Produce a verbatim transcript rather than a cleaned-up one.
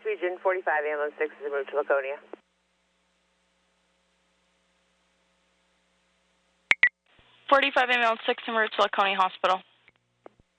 Region, forty-five, ambulance six is moved to Laconia. forty-five ambulance six en route to Laconia Hospital.